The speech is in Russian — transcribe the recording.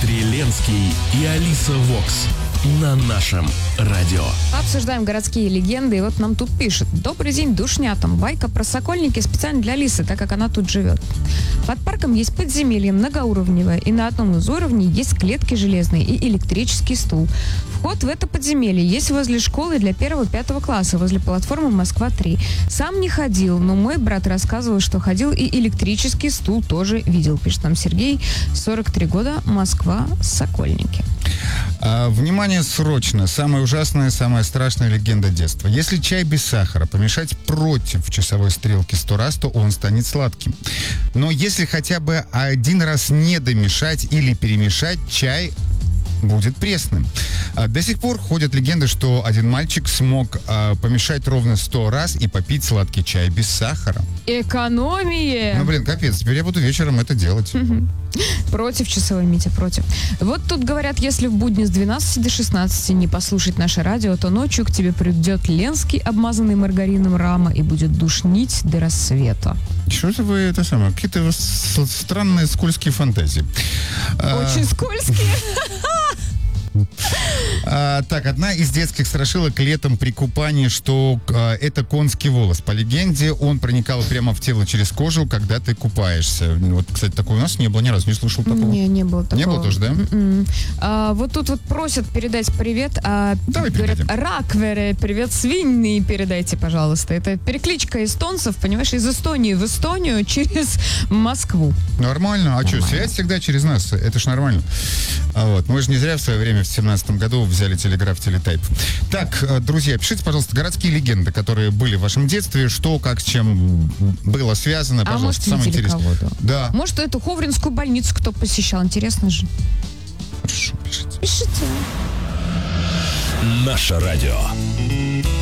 Дмитрий Ленский и Алиса Вокс на нашем радио. Обсуждаем городские легенды, и вот нам тут пишет: добрый день, душнятам. Байка про Сокольники специально для Алисы, так как она тут живет. Под парком есть подземелье многоуровневое, и на одном из уровней есть клетки железные и электрический стул. Вход в это подземелье есть возле школы для 1-5 класса, возле платформы Москва-3. Сам не ходил, но мой брат рассказывал, что ходил, и электрический стул тоже видел. Пишет нам Сергей, 43 года, Москва, Сокольники. Внимание, срочно. Самая ужасная, самая страшная легенда детства. Если чай без сахара помешать против часовой стрелки 100 раз, то он станет сладким. Но если хотя бы один раз не домешать или перемешать, чай будет пресным. До сих пор ходят легенды, что один мальчик смог помешать ровно 100 раз и попить сладкий чай без сахара. Экономия! Ну, блин, капец, теперь я буду вечером это делать. Против часовой, Митя, против. Вот тут говорят, если в будни с 12 до 16 не послушать наше радио, то ночью к тебе придет Ленский, обмазанный маргарином рама, и будет душнить до рассвета. Что же вы, это самое, какие-то у вас странные скользкие фантазии. Очень скользкие. Так, одна из детских страшилок летом при купании, что это конский волос. По легенде, он проникал прямо в тело через кожу, когда ты купаешься. Вот, кстати, такого у нас не было, ни разу не слышал такого. Не было такого. Не было тоже, да? Вот тут вот просят передать привет. Давай говорят, передадим. раквере, привет, свиньи, передайте, пожалуйста. Это перекличка эстонцев, понимаешь, из Эстонии в Эстонию через Москву. Нормально. А что, связь всегда через нас. Это ж нормально. Вот. Мы же не зря в свое время в 2017 году взяли телеграф Телетайп. Так, друзья, пишите, пожалуйста, городские легенды, которые были в вашем детстве, что, как, с чем было связано, пожалуйста, может, самое видели интересное. кого-то? Да. Может, эту Ховринскую больницу кто посещал, интересно же. Хорошо, пишите. Пишите. Наше радио.